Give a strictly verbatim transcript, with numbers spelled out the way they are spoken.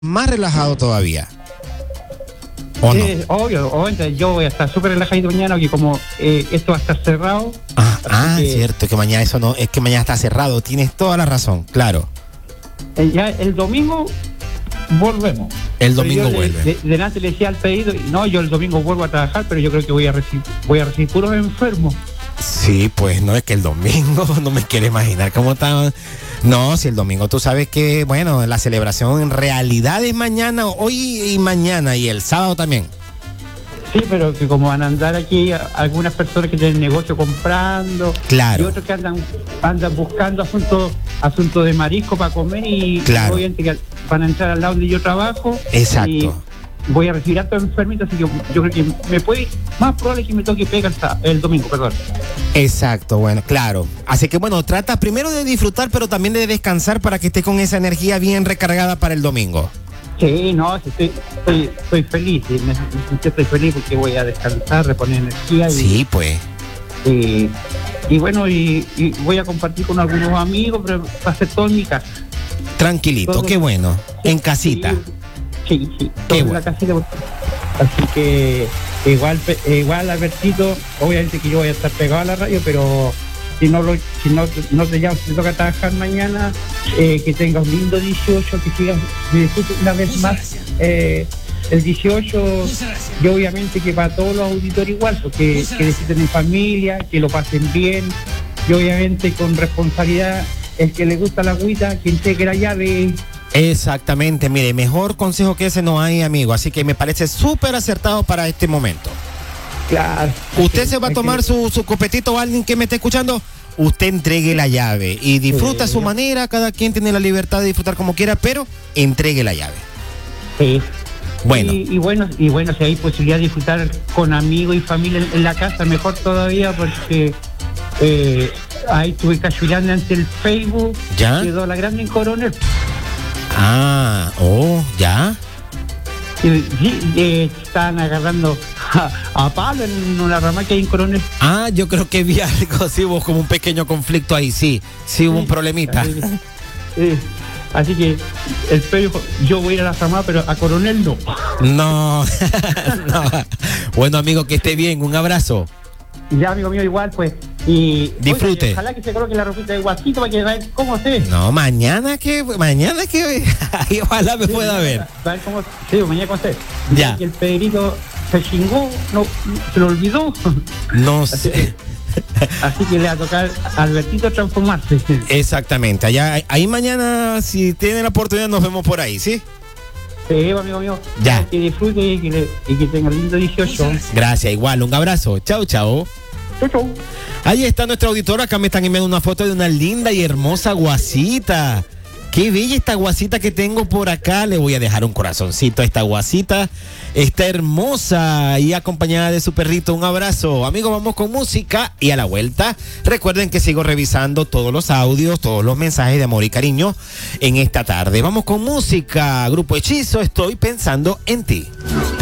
más relajado todavía. ¿O no? Sí, obvio, obviamente yo voy a estar súper relajado mañana, que como eh, esto va a estar cerrado. Ah, ah que, cierto, que mañana eso no, es que mañana está cerrado, tienes toda la razón, claro. Eh, ya el domingo volvemos. El domingo pero yo vuelve. De, de, delante le decía al pedido, no, yo el domingo vuelvo a trabajar, pero yo creo que voy a recibir, voy a recibir puros enfermos. Sí, pues no es que el domingo, no me quiero imaginar cómo está. No, si el domingo tú sabes que, bueno, la celebración en realidad es mañana, hoy y mañana, y el sábado también. Sí, pero que como van a andar aquí a, algunas personas que tienen negocio comprando, claro, y otros que andan andan buscando asuntos asuntos de marisco para comer, y claro, obviamente que van a entrar al lado donde yo trabajo. Exacto. Y voy a recibir a todos enfermitos, así que yo creo que me puede, más probable que me toque pegar el domingo, perdón. Exacto, bueno, claro. Así que bueno, trata primero de disfrutar, pero también de descansar para que estés con esa energía bien recargada para el domingo. Sí, no, sí, estoy, estoy, estoy feliz, sí, me, estoy feliz porque voy a descansar, reponer energía. Y, sí, pues. Y, y bueno, y, y voy a compartir con algunos amigos, pero va a ser todo en mi casa. Tranquilito, todo, qué bueno, sí, en casita. Sí, sí, todo en la casita. Así que igual, igual Albertito, obviamente que yo voy a estar pegado a la radio, pero si no lo, si no, no te llamas, te toca trabajar mañana, eh, que tengas un lindo dieciocho, que sigas una vez más eh, el dieciocho, y obviamente que para todos los auditores igual, porque que visiten en familia, que lo pasen bien, y obviamente con responsabilidad, el que le gusta la agüita, que entregue la llave. Exactamente, mire, mejor consejo que ese no hay, amigo, así que me parece súper acertado para este momento. Claro. Usted se va a tomar su, su copetito, alguien que me esté escuchando, usted entregue la llave y disfruta sí. a su manera, cada quien tiene la libertad de disfrutar como quiera, pero entregue la llave. Sí. Bueno. Y, y bueno, y bueno, si hay posibilidad de disfrutar con amigos y familia en, en la casa, mejor todavía, porque eh, ahí estuve cachuleando ante el Facebook, ¿ya? Quedó la grande en Coronel. Ah, oh, ¿ya? Sí, eh, están agarrando a, a palo en una rama que hay en Coronel. Ah, yo creo que vi algo, sí hubo como un pequeño conflicto ahí, sí, sí hubo sí, un problemita. Así, sí. Así que el periódico, yo voy a ir a la rama, pero a Coronel no. No, no. Bueno, amigo, que esté bien, un abrazo. Ya, amigo mío, igual, pues. Y disfrute. Oiga, ojalá que se coloque la ropita de guasito para que vean cómo se ve. No, mañana que, mañana que, ojalá me sí, pueda ver. ver cómo, sí, mañana cómo se. Ya. Que el Pedrito se chingó, no, se lo olvidó. No así sé. Que, así que le va a tocar a Albertito transformarse. Exactamente. Allá, ahí mañana, si tienen la oportunidad, nos vemos por ahí, ¿sí? Sí, amigo mío. Ya. Que disfrute y que, le, y que tenga lindo dieciocho. Gracias, igual. Un abrazo. Chau, chau. Chau, chau. Ahí está nuestra auditora. Acá me están enviando una foto de una linda y hermosa guasita. Qué bella esta guasita que tengo por acá. Le voy a dejar un corazoncito a esta guasita. Está hermosa y acompañada de su perrito. Un abrazo. Amigos, vamos con música y a la vuelta. Recuerden que sigo revisando todos los audios, todos los mensajes de amor y cariño en esta tarde. Vamos con música. Grupo Hechizo, estoy pensando en ti.